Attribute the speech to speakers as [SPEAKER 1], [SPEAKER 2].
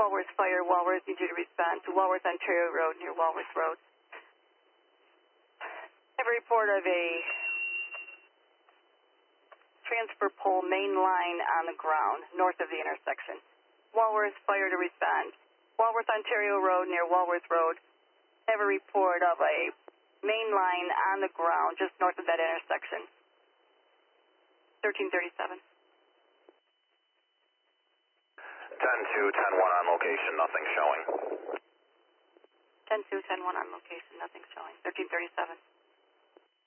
[SPEAKER 1] Walworth Fire. Walworth, need you to respond to Walworth, Ontario Road near Walworth Road. I have a report of a transfer pole main line on the ground north of the intersection. Walworth Fire to respond. Walworth, Ontario Road near Walworth Road. I have a report of a main line on the ground just north of that intersection. 1337.
[SPEAKER 2] 10-2, 10-1 on location, nothing showing.
[SPEAKER 1] 10-2, 10-1 on location, nothing showing. 1337.